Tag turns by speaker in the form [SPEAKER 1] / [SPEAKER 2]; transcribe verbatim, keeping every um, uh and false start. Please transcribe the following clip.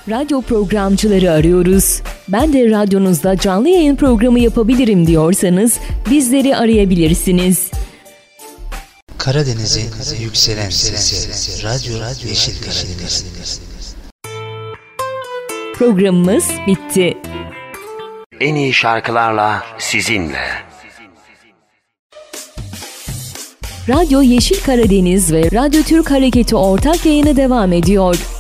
[SPEAKER 1] Radyo programcıları arıyoruz. Ben de radyonuzda canlı yayın programı yapabilirim diyorsanız bizleri arayabilirsiniz.
[SPEAKER 2] Karadeniz'in yükselen sesi, Radyo Yeşil Karadeniz.
[SPEAKER 1] Programımız bitti.
[SPEAKER 3] En iyi şarkılarla sizinle.
[SPEAKER 1] Radyo Yeşil Karadeniz ve Radyo Türk Hareketi ortak yayını devam ediyor.